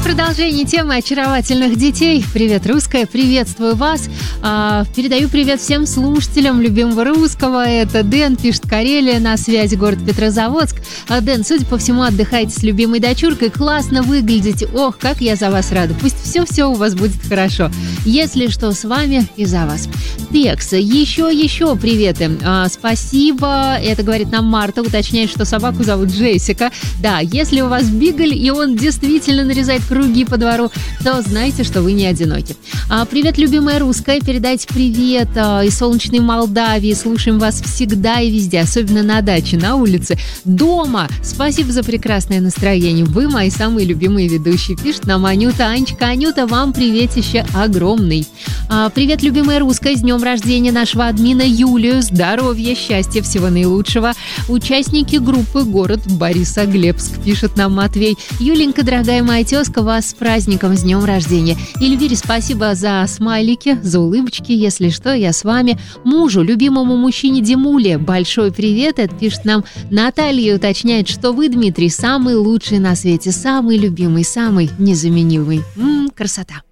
Продолжение темы очаровательных детей. Привет, русская, приветствую вас. Передаю привет всем слушателям любимого русского. Это Дэн, пишет Карелия, на связи город Петрозаводск. Дэн, судя по всему, отдыхаете с любимой дочуркой, классно выглядите. Ох, как я за вас рада. Пусть все у вас будет хорошо. Если что, с вами и за вас. Текс, еще приветы. Спасибо. Это говорит нам Марта, уточняет, что собаку зовут Джессика. Да, если у вас бигль, и он действительно нарезает круги по двору, то знайте, что вы не одиноки. Привет, любимая русская. Передайте привет из солнечной Молдавии. Слушаем вас всегда и везде, особенно на даче, на улице, дома. Спасибо за прекрасное настроение. Вы мои самые любимые ведущие. Пишет нам Анюта. Анечка, Анюта, вам приветище огромный. Привет, любимая русская. С днем рождения нашего админа Юлию. Здоровья, счастья, всего наилучшего. Участники группы «Город Борисоглебск», пишет нам Матвей. Юленька, дорогая моя тезка, вас с праздником, с днем рождения. Эльвире спасибо за смайлики, за улыбочки. Если что, я с вами. Мужу, любимому мужчине Димуле, большой привет. Это пишет нам Наталья, уточняет, что вы, Дмитрий, самый лучший на свете, самый любимый, самый незаменимый. Красота.